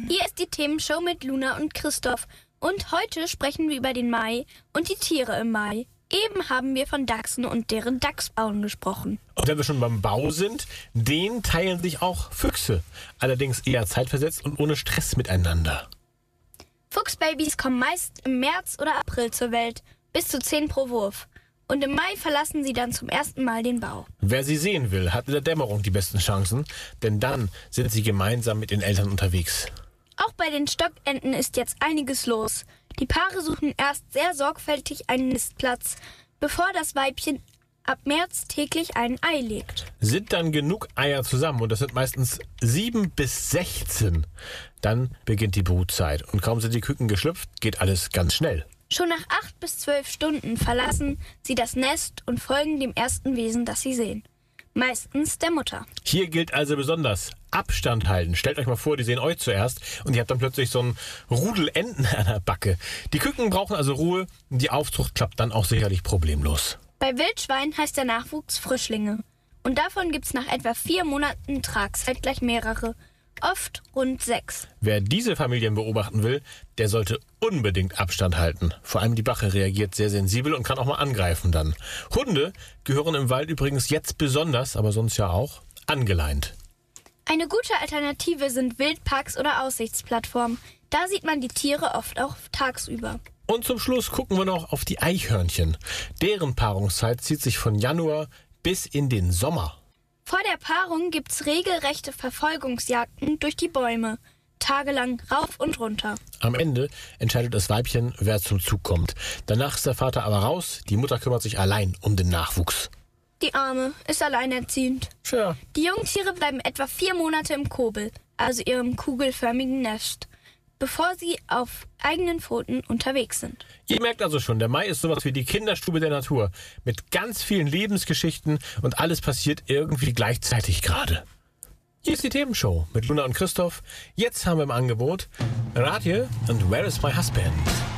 Hier ist die Themenshow mit Luna und Christoph. Und heute sprechen wir über den Mai und die Tiere im Mai. Eben haben wir von Dachsen und deren Dachsbauen gesprochen. Und wenn wir schon beim Bau sind, den teilen sich auch Füchse. Allerdings eher zeitversetzt und ohne Stress miteinander. Fuchsbabys kommen meist im März oder April zur Welt, bis zu 10 pro Wurf. Und im Mai verlassen sie dann zum ersten Mal den Bau. Wer sie sehen will, hat in der Dämmerung die besten Chancen, denn dann sind sie gemeinsam mit den Eltern unterwegs. Auch bei den Stockenten ist jetzt einiges los. Die Paare suchen erst sehr sorgfältig einen Nistplatz, bevor das Weibchen ab März täglich ein Ei legt. Sind dann genug Eier zusammen, und das sind meistens 7 bis 16, dann beginnt die Brutzeit. Und kaum sind die Küken geschlüpft, geht alles ganz schnell. Schon nach 8 bis 12 Stunden verlassen sie das Nest und folgen dem ersten Wesen, das sie sehen. Meistens der Mutter. Hier gilt also besonders Abstand halten. Stellt euch mal vor, die sehen euch zuerst und ihr habt dann plötzlich so einen Rudel Enten an der Backe. Die Küken brauchen also Ruhe und die Aufzucht klappt dann auch sicherlich problemlos. Bei Wildschweinen heißt der Nachwuchs Frischlinge. Und davon gibt's nach etwa 4 Monaten Tragzeit gleich mehrere. Oft rund 6. Wer diese Familien beobachten will, der sollte unbedingt Abstand halten. Vor allem die Bache reagiert sehr sensibel und kann auch mal angreifen dann. Hunde gehören im Wald übrigens jetzt besonders, aber sonst ja auch, angeleint. Eine gute Alternative sind Wildparks oder Aussichtsplattformen. Da sieht man die Tiere oft auch tagsüber. Und zum Schluss gucken wir noch auf die Eichhörnchen. Deren Paarungszeit zieht sich von Januar bis in den Sommer. Vor der Paarung gibt's regelrechte Verfolgungsjagden durch die Bäume. Tagelang rauf und runter. Am Ende entscheidet das Weibchen, wer zum Zug kommt. Danach ist der Vater aber raus, die Mutter kümmert sich allein um den Nachwuchs. Die Arme ist alleinerziehend. Tja. Die Jungtiere bleiben etwa 4 Monate im Kobel, also ihrem kugelförmigen Nest, bevor sie auf eigenen Pfoten unterwegs sind. Ihr merkt also schon, der Mai ist sowas wie die Kinderstube der Natur. Mit ganz vielen Lebensgeschichten und alles passiert irgendwie gleichzeitig gerade. Hier ist die Themenshow mit Luna und Christoph. Jetzt haben wir im Angebot Radje und Where is my husband?